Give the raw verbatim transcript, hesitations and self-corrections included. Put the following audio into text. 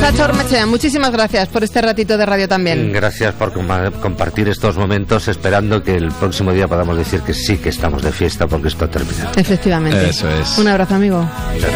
Sacha Ormachea, muchísimas gracias por este ratito de radio también. Gracias por com- compartir estos momentos, esperando que el próximo día podamos decir que sí que estamos de fiesta porque esto ha terminado. Efectivamente. Eso es. Un abrazo, amigo.